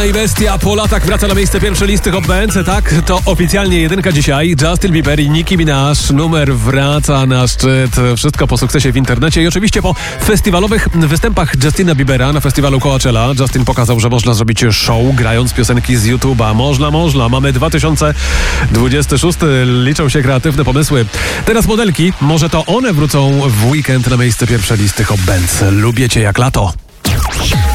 I bestia po latach wraca na miejsce pierwsze listy Hot Bands. Tak, to oficjalnie jedynka dzisiaj. Justin Bieber i Nicki Minaj. Numer wraca na szczyt. Wszystko po sukcesie w internecie i oczywiście po festiwalowych występach Justina Biebera na festiwalu Coachella. Justin pokazał, że można zrobić show grając piosenki z YouTube'a. Można. Mamy 2026. Liczą się kreatywne pomysły. Teraz modelki. Może to one wrócą w weekend na miejsce pierwsze listy Hot Bands. Lubię cię jak lato.